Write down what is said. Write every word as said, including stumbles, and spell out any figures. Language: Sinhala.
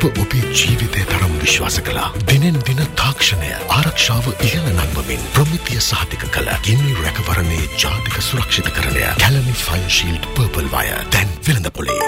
ඔබේ ජීවිතය තරම් විශ්වාස කළා. දිනෙන් දින තාක්ෂණය ආරක්ෂාව ඉහළ නංවමින් ප්‍රමිතිය සහතික කළ ගිනි රැකවරණයේ ජාතික සුරක්ෂිතකරණය Kelani fine shield purple wire දැන් වෙළඳ පොලේ.